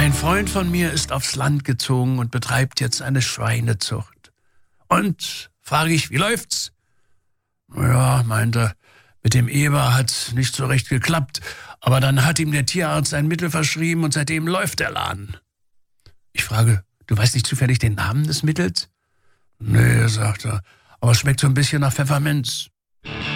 Ein Freund von mir ist aufs Land gezogen und betreibt jetzt eine Schweinezucht. Und, frage ich, wie läuft's? Ja, meinte, mit dem Eber hat nicht so recht geklappt, aber dann hat ihm der Tierarzt ein Mittel verschrieben und seitdem läuft der Laden. Ich frage, du weißt nicht zufällig den Namen des Mittels? Nee, sagt er, aber es schmeckt so ein bisschen nach Pfefferminz.